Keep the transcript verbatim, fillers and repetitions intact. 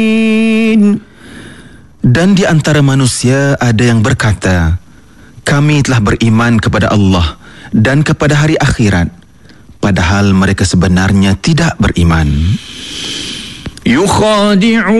Dan di antara manusia ada yang berkata, kami telah beriman kepada Allah dan kepada hari akhirat, padahal mereka sebenarnya tidak beriman. Yukhadi'un